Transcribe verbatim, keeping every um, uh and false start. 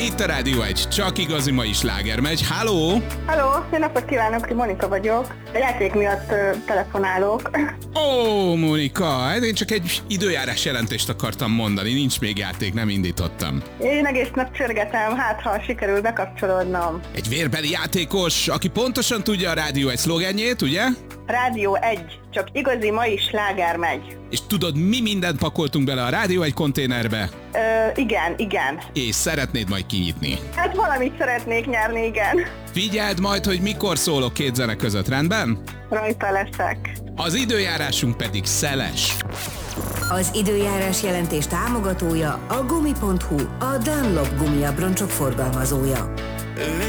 Itt a Rádió egy, csak igazi mai sláger megy. Halló! Halló, jó napot kívánok, Monika vagyok. A játék miatt uh, telefonálok. Ó, Monika, hát én csak egy időjárás jelentést akartam mondani, nincs még játék, nem indítottam. Én egész nap csörgetem, hát ha sikerül bekapcsolódnom. Egy vérbeli játékos, aki pontosan tudja a Rádió egy szlogenjét, ugye? Rádió egy, csak igazi mai sláger megy. És tudod, mi mindent pakoltunk bele a Rádió egy konténerbe? Ö, igen, igen. És szeretnéd majd kinyitni. Hát valamit szeretnék nyerni, igen. Figyeld majd, hogy mikor szólok két zene között, rendben? Rajta leszek. Az időjárásunk pedig szeles. Az időjárás jelentés támogatója a gumi pont hu, a Dunlop gumiabroncsok forgalmazója.